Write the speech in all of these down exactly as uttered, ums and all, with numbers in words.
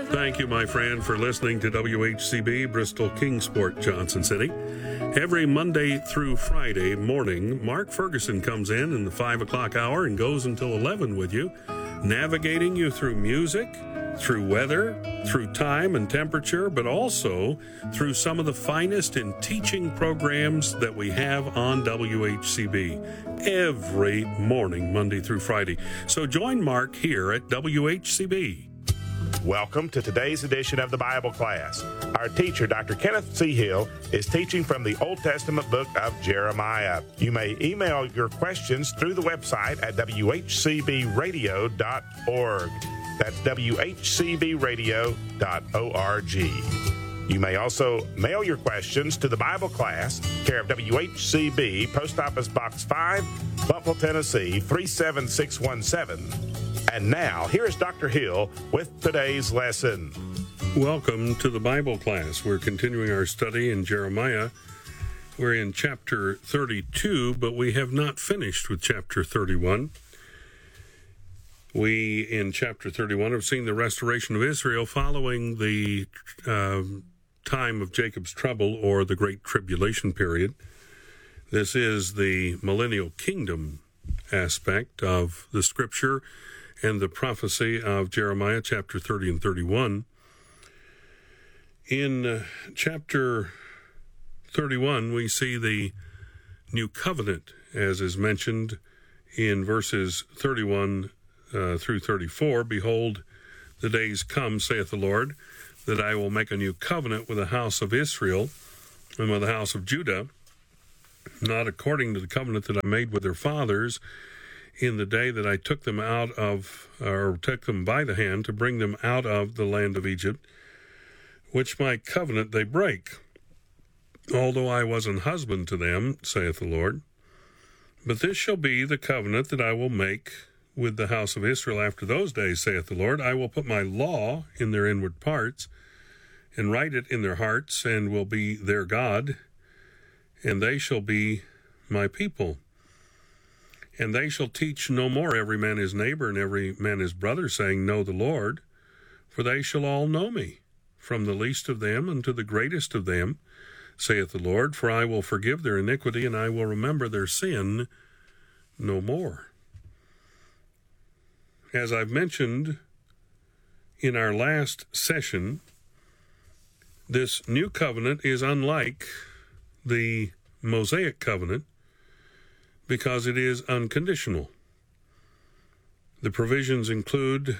Thank you, my friend, for listening to W H C B, Bristol Kingsport, Johnson City. Every Monday through Friday morning, Mark Ferguson comes in in the five o'clock hour and goes until eleven with you, navigating you through music, through weather, through time and temperature, but also through some of the finest in teaching programs that we have on W H C B every morning, Monday through Friday. So join Mark here at W H C B. Welcome to today's edition of the Bible class. Our teacher, Doctor Kenneth C. Hill, is teaching from the Old Testament book of Jeremiah. You may email your questions through the website at w h c b radio dot org. That's w h c b radio dot org. You may also mail your questions to the Bible class, care of W H C B, Post Office Box five, Buffalo, Tennessee, three seven six one seven. And now, here's Doctor Hill with today's lesson. Welcome to the Bible class. We're continuing our study in Jeremiah. We're in chapter thirty-two, but we have not finished with chapter thirty-one. We, in chapter thirty-one, have seen the restoration of Israel following the uh, time of Jacob's trouble, or the Great Tribulation period. This is the millennial kingdom aspect of the scripture and the prophecy of Jeremiah, chapter thirty and thirty-one. In uh, chapter thirty-one, we see the new covenant, as is mentioned in verses thirty-one uh, through thirty-four. Behold, the days come, saith the Lord, that I will make a new covenant with the house of Israel and with the house of Judah, not according to the covenant that I made with their fathers in the day that I took them out of, or took them by the hand to bring them out of the land of Egypt, which my covenant they break, although I was an husband to them, saith the Lord. But this shall be the covenant that I will make with the house of Israel after those days, saith the Lord. I will put my law in their inward parts, and write it in their hearts, and will be their God, and they shall be my people. And they shall teach no more every man his neighbor and every man his brother, saying, Know the Lord, for they shall all know me, from the least of them unto the greatest of them, saith the Lord. For I will forgive their iniquity, and I will remember their sin no more. As I've mentioned in our last session, this new covenant is unlike the Mosaic covenant, because it is unconditional. The provisions include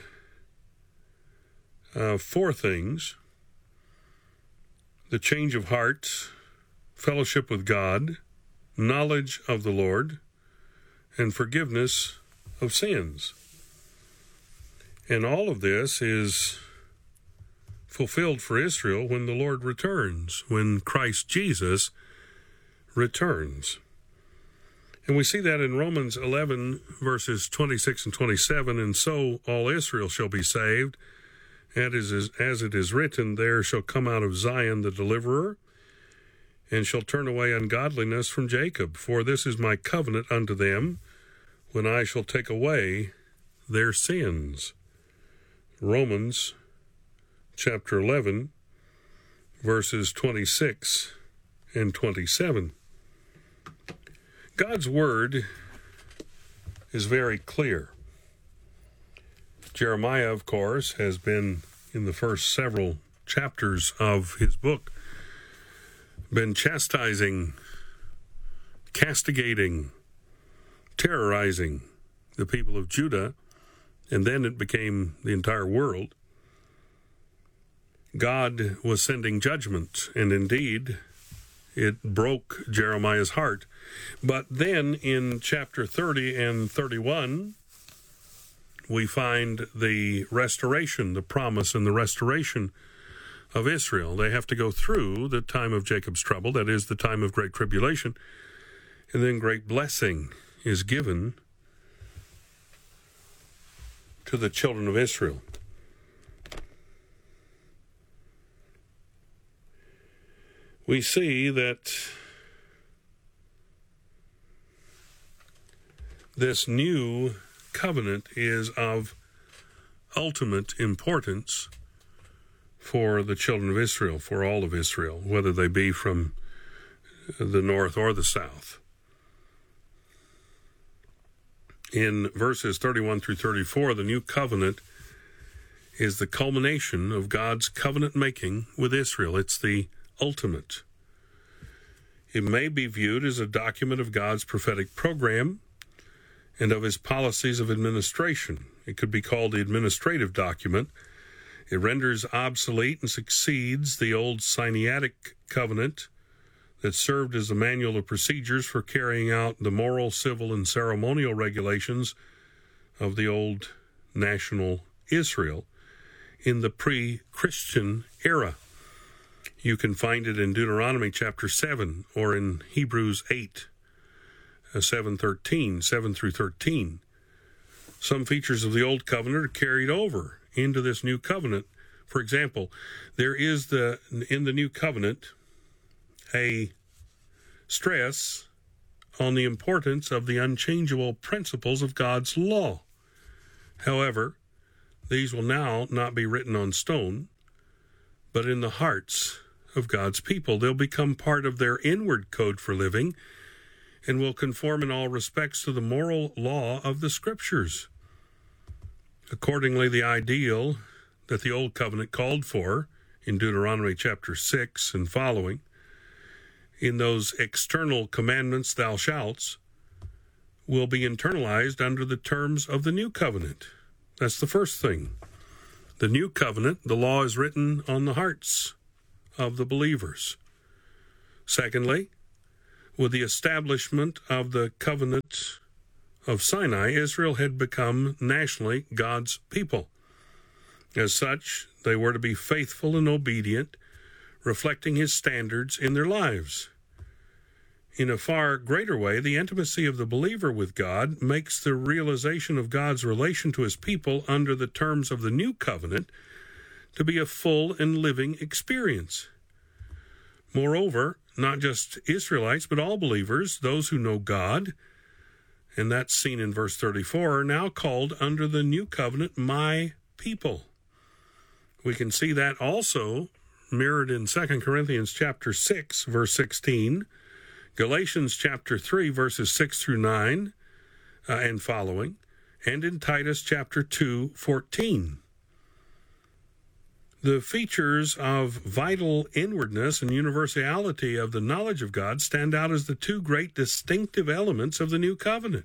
uh, four things: the change of heart, fellowship with God, knowledge of the Lord, and forgiveness of sins. And all of this is fulfilled for Israel when the Lord returns, when Christ Jesus returns. And we see that in Romans eleven, verses twenty-six and twenty-seven, and so all Israel shall be saved, and as, as it is written, there shall come out of Zion the deliverer, and shall turn away ungodliness from Jacob. For this is my covenant unto them, when I shall take away their sins. Romans chapter eleven, verses twenty-six and twenty-seven. God's word is very clear. Jeremiah, of course, has been, in the first several chapters of his book, been chastising, castigating, terrorizing the people of Judah, and then it became the entire world. God was sending judgment, and indeed, it broke Jeremiah's heart. But then in chapter thirty and thirty-one, we find the restoration, the promise and the restoration of Israel. They have to go through the time of Jacob's trouble, that is the time of great tribulation, and then great blessing is given to the children of Israel. We see that this new covenant is of ultimate importance for the children of Israel, for all of Israel, whether they be from the north or the south. In verses thirty-one through thirty-four, the new covenant is the culmination of God's covenant making with Israel. It's the ultimate. It may be viewed as a document of God's prophetic program and of his policies of administration. It could be called the administrative document. It renders obsolete and succeeds the old Sinaitic covenant that served as the manual of procedures for carrying out the moral, civil, and ceremonial regulations of the old national Israel in the pre-Christian era. You can find it in Deuteronomy chapter seven or in Hebrews eight, seven thirteen, seven through thirteen. Some features of the old covenant are carried over into this new covenant. For example, there is the in the new covenant a stress on the importance of the unchangeable principles of God's law. However, these will now not be written on stone, but in the hearts of God's people. They'll become part of their inward code for living and will conform in all respects to the moral law of the Scriptures. Accordingly, the ideal that the Old Covenant called for in Deuteronomy chapter six and following, in those external commandments, thou shalt, will be internalized under the terms of the New Covenant. That's the first thing. The New Covenant, the law is written on the hearts of the believers. Secondly, with the establishment of the covenant of Sinai, Israel had become nationally God's people. As such, they were to be faithful and obedient, reflecting his standards in their lives. In a far greater way, the intimacy of the believer with God makes the realization of God's relation to his people under the terms of the new covenant to be a full and living experience. Moreover, not just Israelites, but all believers, those who know God, and that's seen in verse thirty-four, are now called under the new covenant, my people. We can see that also mirrored in Second Corinthians chapter six, verse sixteen, Galatians chapter three, verses six through nine uh, and following, and in Titus chapter two, fourteen. The features of vital inwardness and universality of the knowledge of God stand out as the two great distinctive elements of the new covenant.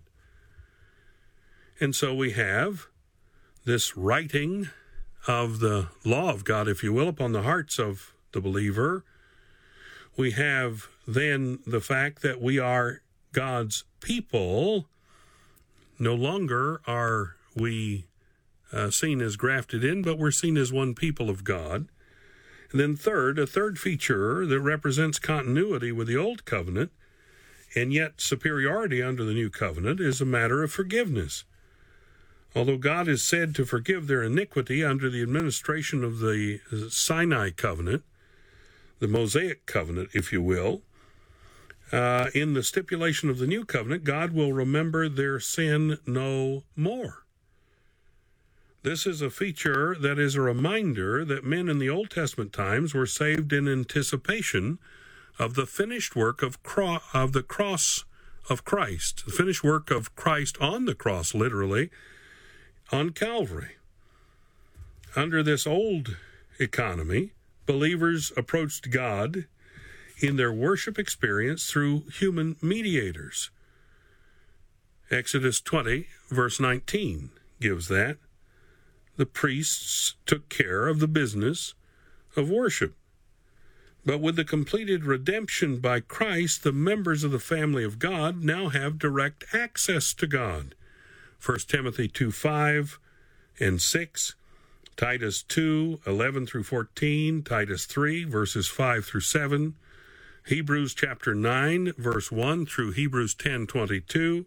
And so we have this writing of the law of God, if you will, upon the hearts of the believer. We have then the fact that we are God's people. No longer are we uh, seen as grafted in, but we're seen as one people of God. And then third, a third feature that represents continuity with the old covenant and yet superiority under the new covenant is a matter of forgiveness. Although God is said to forgive their iniquity under the administration of the Sinai covenant, the Mosaic covenant, if you will, uh, in the stipulation of the new covenant, God will remember their sin no more. This is a feature that is a reminder that men in the Old Testament times were saved in anticipation of the finished work of, cro- of the cross of Christ, the finished work of Christ on the cross, literally, on Calvary. Under this old economy, believers approached God in their worship experience through human mediators. Exodus twenty, verse nineteen gives that. The priests took care of the business of worship. But with the completed redemption by Christ, the members of the family of God now have direct access to God. First Timothy two, five and six, Titus two, eleven through fourteen, Titus three, verses five through seven, Hebrews chapter nine, verse one through Hebrews ten, twenty-two.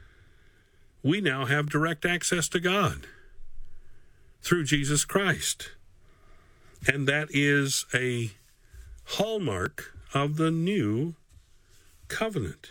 We now have direct access to God through Jesus Christ. And that is a hallmark of the new covenant.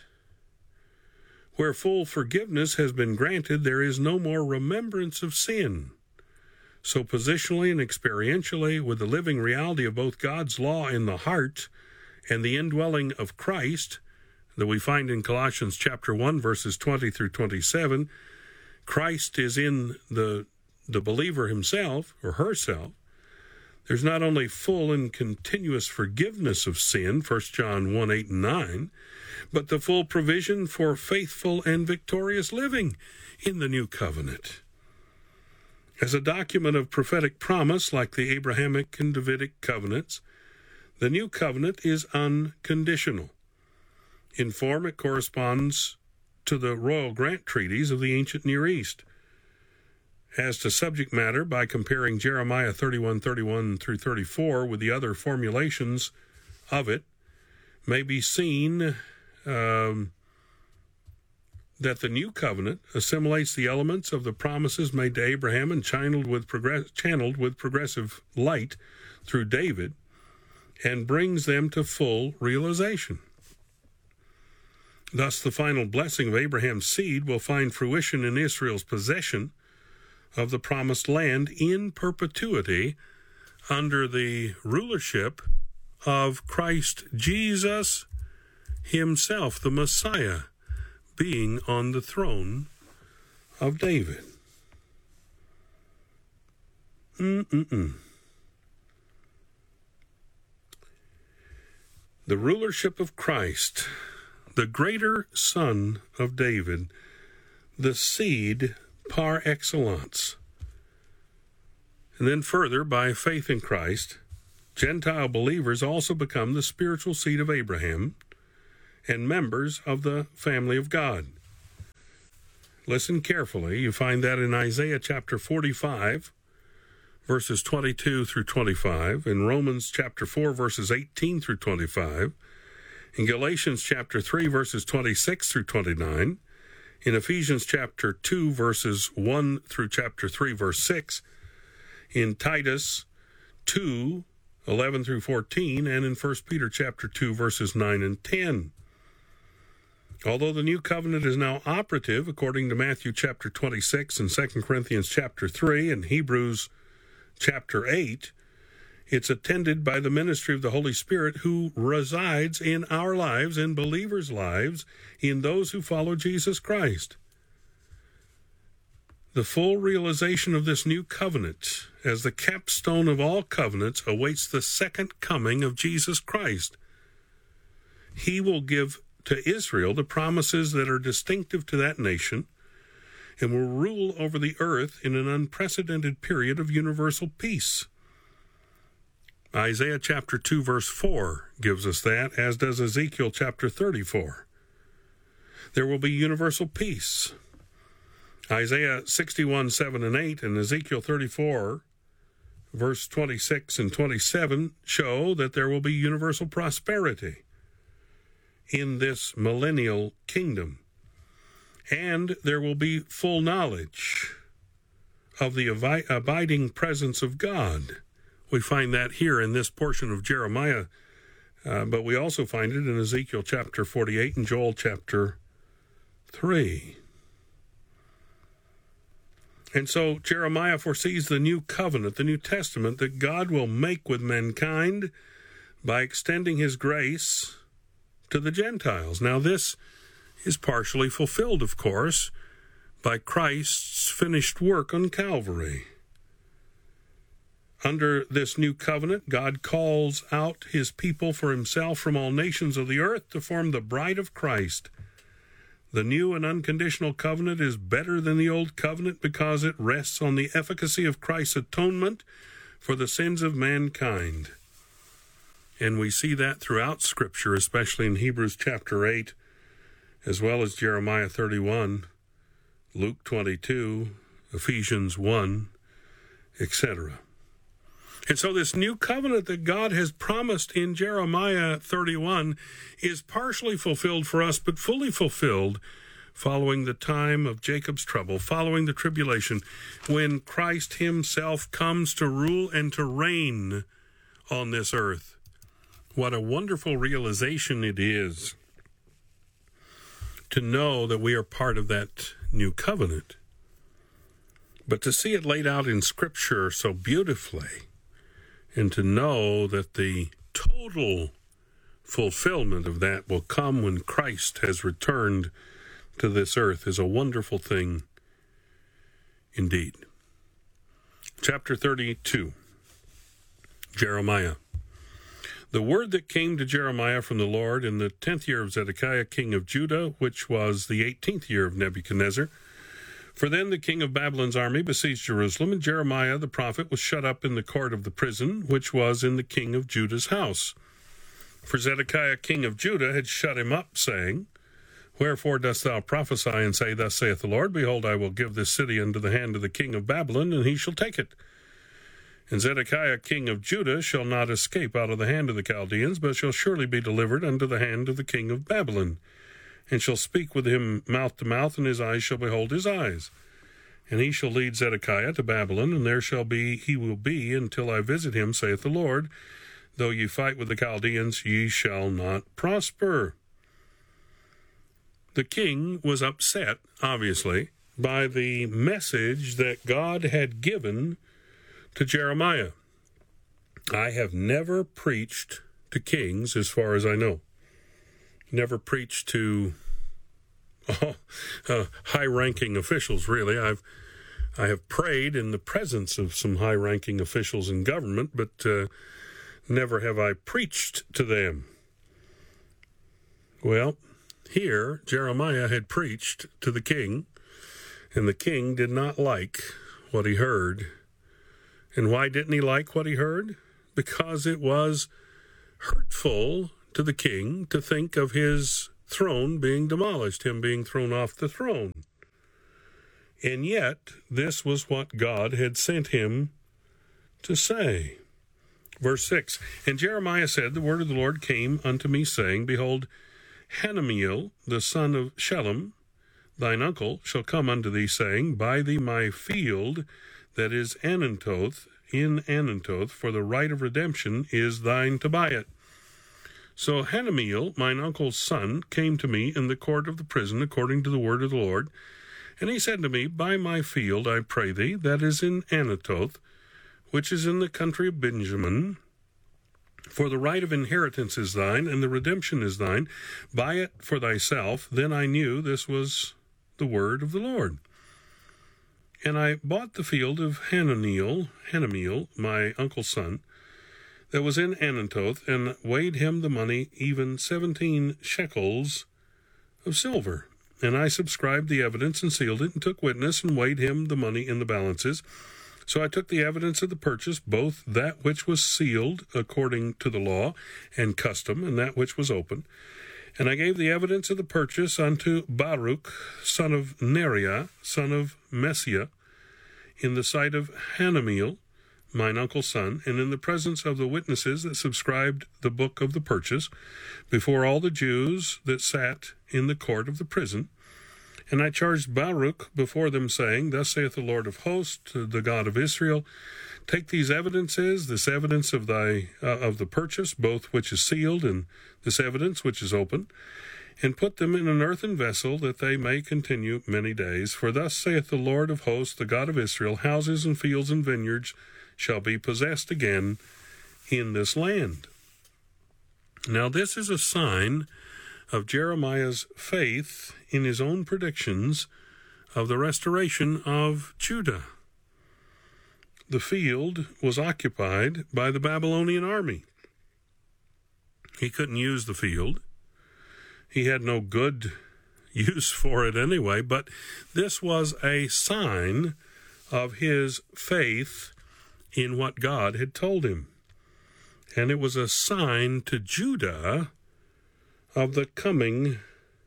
Where full forgiveness has been granted, there is no more remembrance of sin. So positionally and experientially, with the living reality of both God's law in the heart and the indwelling of Christ that we find in Colossians chapter one, verses twenty through twenty-seven, Christ is in the, the believer himself or herself. There's not only full and continuous forgiveness of sin, First John one, eight and nine, but the full provision for faithful and victorious living in the new covenant. As a document of prophetic promise, like the Abrahamic and Davidic covenants, the new covenant is unconditional. In form, it corresponds to the royal grant treaties of the ancient Near East. As to subject matter, by comparing Jeremiah thirty-one, thirty-one through thirty-four with the other formulations of it, may be seen um, that the new covenant assimilates the elements of the promises made to Abraham and channeled with, progress- channeled with progressive light through David, and brings them to full realization. Thus, the final blessing of Abraham's seed will find fruition in Israel's possession of the promised land in perpetuity under the rulership of Christ Jesus himself, the Messiah, being on the throne of David. Mm-mm-mm. The rulership of Christ, the greater son of David, the seed par excellence. And then further, by faith in Christ, Gentile believers also become the spiritual seed of Abraham and members of the family of God. Listen carefully. You find that in Isaiah chapter forty-five, verses twenty-two through twenty-five, in Romans chapter four, verses eighteen through twenty-five, in Galatians chapter three, verses twenty-six through twenty-nine, in Ephesians chapter two, verses one through chapter three, verse six, in Titus two, eleven through fourteen, and in First Peter chapter two, verses nine and ten. Although the new covenant is now operative, according to Matthew chapter twenty-six and Second Corinthians chapter three and Hebrews chapter eight, it's attended by the ministry of the Holy Spirit, who resides in our lives, in believers' lives, in those who follow Jesus Christ. The full realization of this new covenant, as the capstone of all covenants, awaits the second coming of Jesus Christ. He will give to Israel the promises that are distinctive to that nation and will rule over the earth in an unprecedented period of universal peace. Isaiah chapter two, verse four gives us that, as does Ezekiel chapter thirty-four. There will be universal peace. Isaiah sixty-one, seven and eight and Ezekiel thirty-four, verse twenty-six and twenty-seven show that there will be universal prosperity in this millennial kingdom. And there will be full knowledge of the avi- abiding presence of God. We find that here in this portion of Jeremiah, uh, but we also find it in Ezekiel chapter forty-eight and Joel chapter three. And so Jeremiah foresees the new covenant, the New Testament, that God will make with mankind by extending his grace to the Gentiles. Now, this is partially fulfilled, of course, by Christ's finished work on Calvary. Under this new covenant, God calls out his people for himself from all nations of the earth to form the bride of Christ. The new and unconditional covenant is better than the old covenant because it rests on the efficacy of Christ's atonement for the sins of mankind. And we see that throughout Scripture, especially in Hebrews chapter eight, as well as Jeremiah thirty-one, Luke twenty-two, Ephesians one, et cetera. And so this new covenant that God has promised in Jeremiah thirty-one is partially fulfilled for us, but fully fulfilled following the time of Jacob's trouble, following the tribulation, when Christ himself comes to rule and to reign on this earth. What a wonderful realization it is to know that we are part of that new covenant. But to see it laid out in Scripture so beautifully, and to know that the total fulfillment of that will come when Christ has returned to this earth, is a wonderful thing indeed. Chapter thirty-two, Jeremiah. The word that came to Jeremiah from the Lord in the tenth year of Zedekiah, king of Judah, which was the eighteenth year of Nebuchadnezzar. For then the king of Babylon's army besieged Jerusalem, and Jeremiah the prophet was shut up in the court of the prison, which was in the king of Judah's house. For Zedekiah king of Judah had shut him up, saying, Wherefore dost thou prophesy, and say, Thus saith the Lord, Behold, I will give this city into the hand of the king of Babylon, and he shall take it. And Zedekiah king of Judah shall not escape out of the hand of the Chaldeans, but shall surely be delivered unto the hand of the king of Babylon, and shall speak with him mouth to mouth, and his eyes shall behold his eyes. And he shall lead Zedekiah to Babylon, and there shall be he will be until I visit him, saith the Lord. Though ye fight with the Chaldeans, ye shall not prosper. The king was upset, obviously, by the message that God had given to Jeremiah. I have never preached to kings, as far as I know. Never preached to oh, uh, high-ranking officials, really. I've I have prayed in the presence of some high-ranking officials in government, but uh, never have I preached to them. Well, here Jeremiah had preached to the king, and the king did not like what he heard. And why didn't he like what he heard? Because it was hurtful to the king to think of his throne being demolished, him being thrown off the throne. And yet, this was what God had sent him to say. Verse six, And Jeremiah said, The word of the Lord came unto me, saying, Behold, Hanameel, the son of Shallum, thine uncle, shall come unto thee, saying, Buy thee my field that is Anathoth, in Anathoth, for the right of redemption is thine to buy it. So Hanameel, mine uncle's son, came to me in the court of the prison, according to the word of the Lord. And he said to me, Buy my field, I pray thee, that is in Anathoth, which is in the country of Benjamin. For the right of inheritance is thine, and the redemption is thine. Buy it for thyself. Then I knew this was the word of the Lord. And I bought the field of Hanameel, Hanameel, my uncle's son, that was in Anathoth, and weighed him the money, even seventeen shekels of silver. And I subscribed the evidence and sealed it, and took witness, and weighed him the money in the balances. So I took the evidence of the purchase, both that which was sealed according to the law and custom, and that which was open. And I gave the evidence of the purchase unto Baruch, son of Neriah, son of Messiah, in the sight of Hanameel, mine uncle's son, and in the presence of the witnesses that subscribed the book of the purchase, before all the Jews that sat in the court of the prison. And I charged Baruch before them, saying, Thus saith the Lord of hosts, the God of Israel, Take these evidences, this evidence of thy uh, of the purchase, both which is sealed, and this evidence which is open, and put them in an earthen vessel, that they may continue many days. For thus saith the Lord of hosts, the God of Israel, Houses and fields and vineyards shall be possessed again in this land. Now this is a sign of Jeremiah's faith in his own predictions of the restoration of Judah. The field was occupied by the Babylonian army. He couldn't use the field. He had no good use for it anyway, but this was a sign of his faith in what God had told him. And it was a sign to Judah of the coming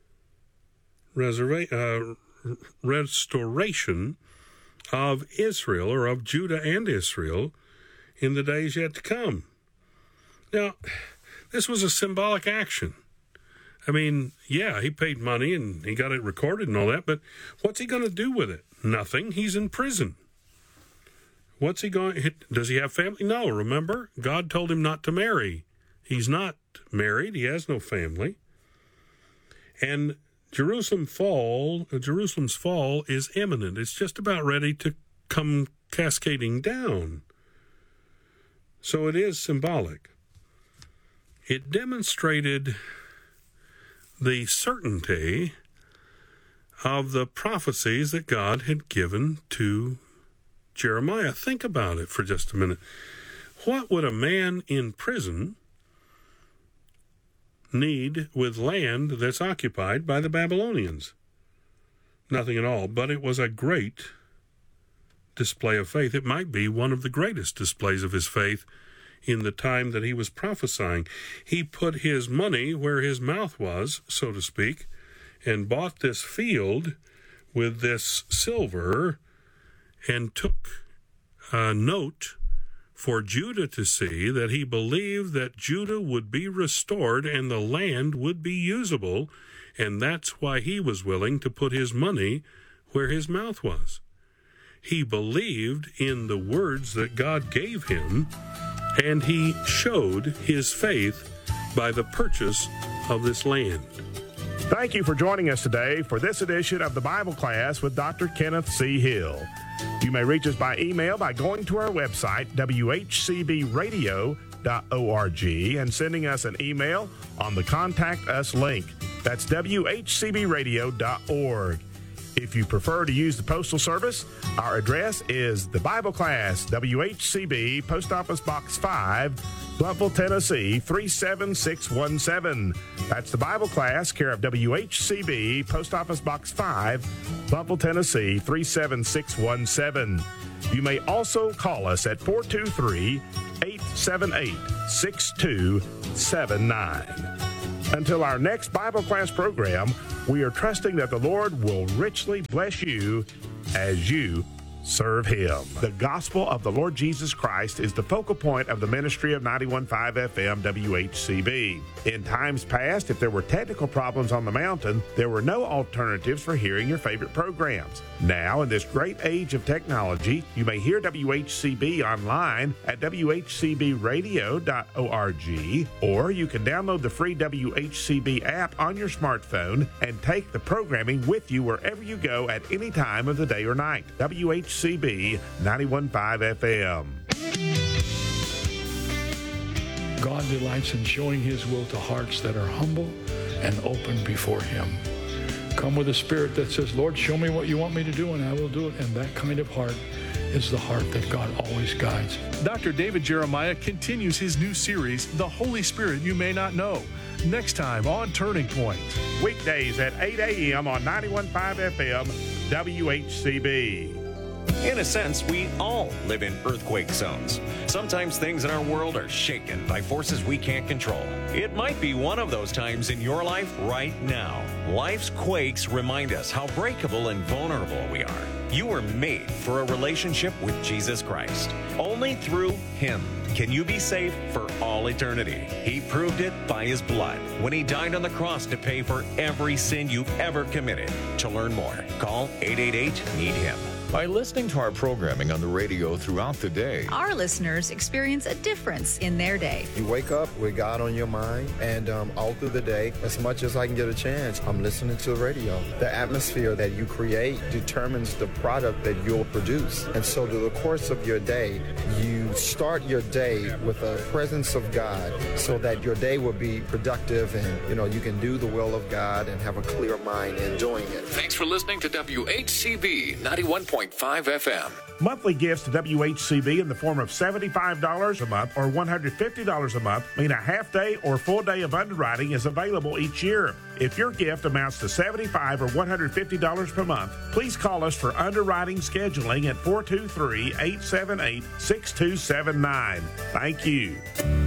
reserva- uh, restoration of Israel, or of Judah and Israel, in the days yet to come. Now, this was a symbolic action. I mean, yeah, he paid money and he got it recorded and all that, but what's he going to do with it? Nothing. He's in prison. What's he going? Does he have family? No, remember? God told him not to marry. He's not married. He has no family. And Jerusalem fall, Jerusalem's fall is imminent. It's just about ready to come cascading down. So it is symbolic. It demonstrated the certainty of the prophecies that God had given to Jeremiah. Think about it for just a minute. What would a man in prison need with land that's occupied by the Babylonians? Nothing at all, but it was a great display of faith. It might be one of the greatest displays of his faith in the time that he was prophesying. He put his money where his mouth was, so to speak, and bought this field with this silver and took a note for Judah to see that he believed that Judah would be restored and the land would be usable, and that's why he was willing to put his money where his mouth was. He believed in the words that God gave him, and he showed his faith by the purchase of this land. Thank you for joining us today for this edition of the Bible Class with Doctor Kenneth C. Hill. You may reach us by email by going to our website, w h c b radio dot org, and sending us an email on the Contact Us link. That's w h c b radio dot org. If you prefer to use the Postal Service, our address is the Bible Class, W H C B, Post Office Box five, Blountville, Tennessee, three seven six one seven. That's the Bible Class, care of W H C B, Post Office Box five, Blountville, Tennessee, three seven six one seven. You may also call us at four two three, eight seven eight, six two seven nine. Until our next Bible Class program, we are trusting that the Lord will richly bless you as you serve Him. The gospel of the Lord Jesus Christ is the focal point of the ministry of ninety-one point five F M W H C B. In times past, if there were technical problems on the mountain, there were no alternatives for hearing your favorite programs. Now, in this great age of technology, you may hear W H C B online at w h c b radio dot org, or you can download the free W H C B app on your smartphone and take the programming with you wherever you go at any time of the day or night. W H C B ninety-one point five F M. God delights in showing His will to hearts that are humble and open before Him. Come with a spirit that says, Lord, show me what you want me to do, and I will do it. And that kind of heart is the heart that God always guides. Doctor David Jeremiah continues his new series, The Holy Spirit You May Not Know, next time on Turning Point. Weekdays at eight a.m. on ninety-one point five F M W H C B. In a sense, we all live in earthquake zones. Sometimes things in our world are shaken by forces we can't control. It might be one of those times in your life right now. Life's quakes remind us how breakable and vulnerable we are. You were made for a relationship with Jesus Christ. Only through Him can you be safe for all eternity. He proved it by His blood when He died on the cross to pay for every sin you've ever committed. To learn more, call eight eight eight, need him. By listening to our programming on the radio throughout the day, our listeners experience a difference in their day. You wake up with God on your mind, and um, all through the day, as much as I can get a chance, I'm listening to the radio. The atmosphere that you create determines the product that you'll produce. And so through the course of your day, you start your day with a presence of God so that your day will be productive and, you know, you can do the will of God and have a clear mind in doing it. Thanks for listening to W H C B ninety-one point five F M. Monthly gifts to W H C B in the form of seventy-five dollars a month or one hundred fifty dollars a month mean a half day or full day of underwriting is available each year. If your gift amounts to seventy-five dollars or one hundred fifty dollars per month, please call us for underwriting scheduling at four two three, eight seven eight, six two seven nine. Thank you.